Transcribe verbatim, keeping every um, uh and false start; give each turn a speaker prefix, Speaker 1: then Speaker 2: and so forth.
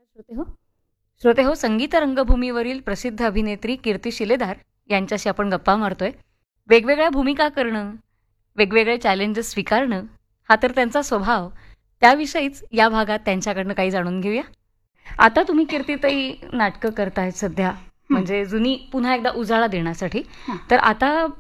Speaker 1: श्रोते हो श्रोते हो संगीत रंगभूमीवरील प्रसिद्ध अभिनेत्री कीर्ती शिलेदार यांच्याशी आपण गप्पा मारतोय. वेगवेगळ्या भूमिका करणं, वेगवेगळे चॅलेंजेस स्वीकारणं हा तर त्यांचा स्वभाव. त्याविषयीच या भागात त्यांच्याकडनं काही जाणून घेऊया. आता तुम्ही कीर्तीताई नाटकं करतायत सध्या, म्हणजे जुनी पुन्हा एकदा उजाळा देण्यासाठी. तर आता